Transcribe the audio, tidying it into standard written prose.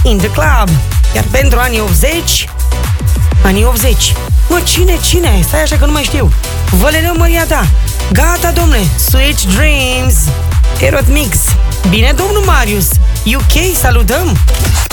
in the club. Iar pentru anii 80... Anii 80. Mă, cine? Stai așa că nu mai știu. Valeriu Maria, da. Gata, domne. Sweet Dreams. Erot Mix. Bine, domnul Marius. UK, salutăm.